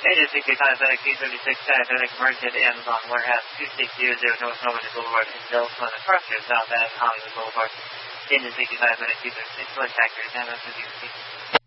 It is 65 FedEx 336 FedEx merged at Amazon Warehouse 2600 North Normandy Boulevard in Deltona, Structure, South Ave, Hollywood Boulevard. Engine 65 FedEx 336 Select Factory, 9 months of